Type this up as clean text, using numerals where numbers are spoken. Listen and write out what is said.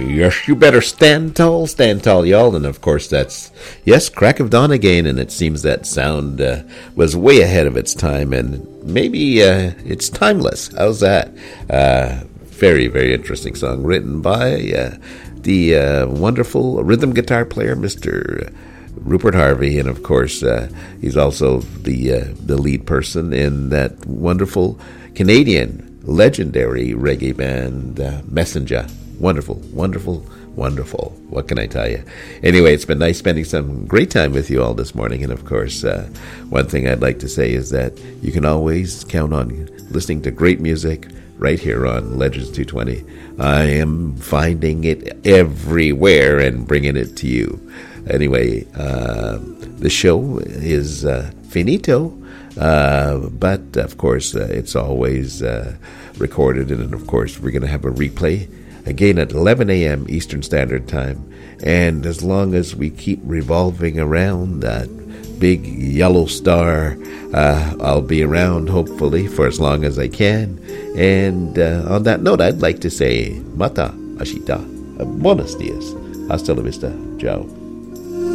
Yes, you better stand tall, y'all. And of course, that's, yes, Crack of Dawn again. And it seems that sound was way ahead of its time. And maybe it's timeless. How's that? Very, very interesting song written by the wonderful rhythm guitar player, Mr. Rupert Harvey. And of course, he's also the lead person in that wonderful Canadian legendary reggae band, Messenger. Wonderful, wonderful, wonderful. What can I tell you? Anyway, it's been nice spending some great time with you all this morning. And of course, one thing I'd like to say is that you can always count on listening to great music right here on Legends 220. I am finding it everywhere and bringing it to you. Anyway, the show is finito, but of course, it's always recorded. And of course, we're going to have a replay again at 11 a.m. Eastern Standard Time. And as long as we keep revolving around that big yellow star, I'll be around, hopefully, for as long as I can. And on that note, I'd like to say, Mata, Ashita, buenos dias, hasta la vista, ciao.